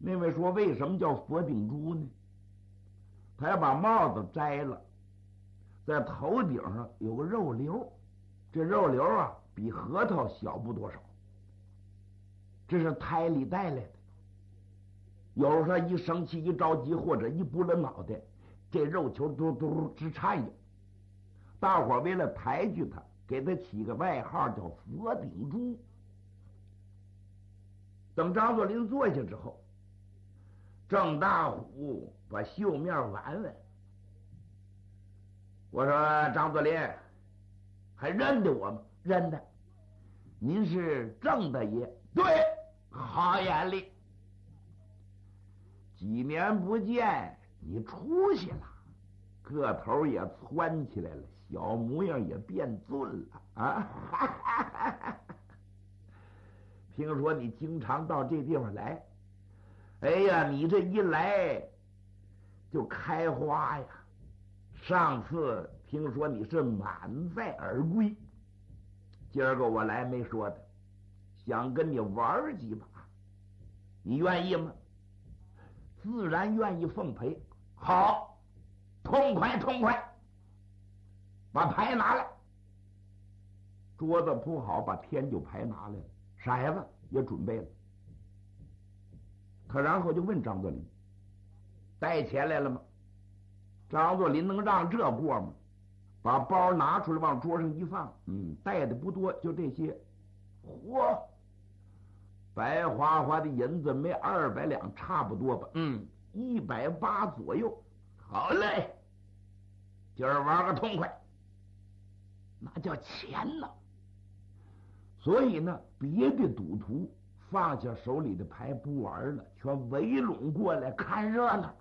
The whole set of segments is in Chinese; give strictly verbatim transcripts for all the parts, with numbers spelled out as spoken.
那位说为什么叫佛顶珠呢？他要把帽子摘了，在头顶上有个肉瘤，这肉瘤啊比核桃小不多少，这是胎里带来的。有时候一生气一着急或者一拨了脑袋，这肉球嘟嘟直颤悠。大伙为了抬举他，给他起个外号叫佛顶珠。等张作霖坐下之后，郑大虎把袖面挽挽，我说张作霖还认得我吗？认得。您是郑大爷？对，好眼力。几年不见，你出息了，个头也蹿起来了，小模样也变俊了啊！听说你经常到这地方来，哎呀，你这一来就开花呀！上次听说你是满载而归，今儿个我来没说的，想跟你玩几把，你愿意吗？自然愿意奉陪。好，痛快痛快，把牌拿来。桌子铺好，把天九牌拿来了，骰子也准备了。可然后就问张作霖带钱来了吗？张作霖能让这过吗？把包拿出来往桌上一放，嗯，带的不多，就这些。嚯，白花花的银子没二百两差不多吧？嗯，一百八左右。好嘞，今儿玩个痛快，那叫钱呢。所以呢，别的赌徒放下手里的牌不玩了，全围拢过来看热闹，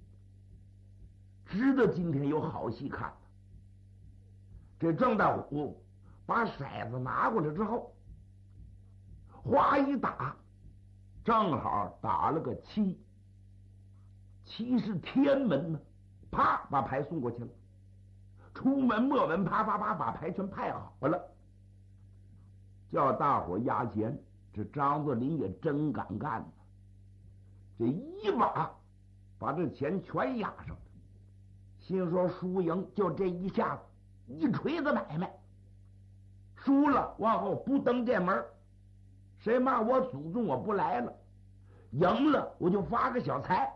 知道今天有好戏看了。这郑大虎把骰子拿过来之后，哗一打，正好打了个七，七是天门呢，啪把牌送过去了。出门末门，啪啪啪把牌全派好了，叫大伙压钱。这张作霖也真敢干呢，这一把把这钱全压上了，心说输赢就这一下子，一锤子买卖，输了往后不登这门，谁骂我祖宗我不来了，赢了我就发个小财。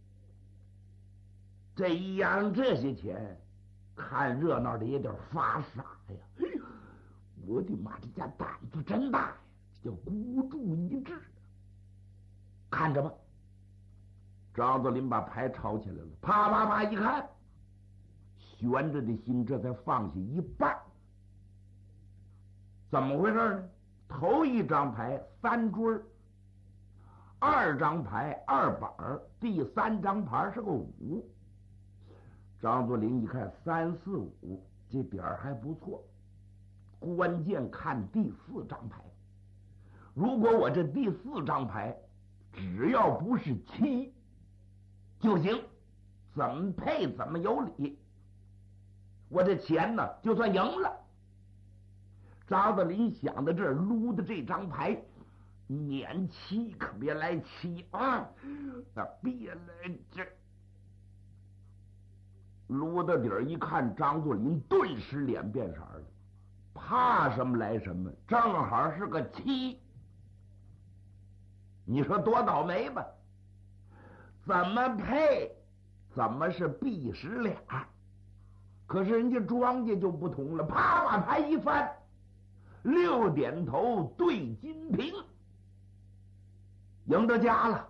这一压上这些钱，看热闹的也得发傻呀！我的妈，这家胆子真大呀，这叫孤注一掷。看着吧，张作霖把牌抄起来了，啪啪啪一看，悬着的心这才放下一半。怎么回事呢？头一张牌三追，二张牌二板，第三张牌是个五。张作霖一看三四五，这点儿还不错，关键看第四张牌。如果我这第四张牌只要不是七就行，怎么配怎么有理，我这钱呢就算赢了。张作霖想到这儿，撸的这张牌，撵七可别来七啊，那别来这。撸到底儿一看，张作霖顿时脸变色了，怕什么来什么，正好是个七。你说多倒霉吧？怎么配怎么是必十俩，可是人家庄家就不同了，啪把牌一翻，六点头对金瓶，赢着家了。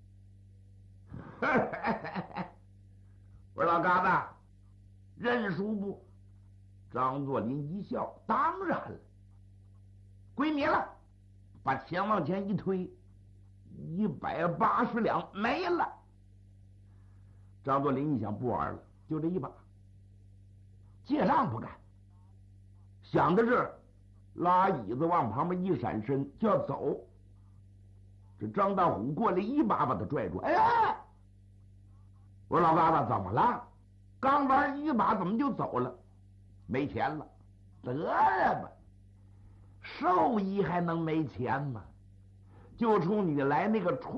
我说老嘎子，认输不？张作霖一笑，当然了，归你了。把钱往前一推，一百八十两没了。张作霖一想，不玩了，就这一把，借账不干。想到这儿，拉椅子往旁边一闪身就要走。这张大虎过来一把把他拽住，哎呀！我说老嘎子怎么了？刚玩一把怎么就走了？没钱了。得了吧，兽医还能没钱吗？就冲你来那个出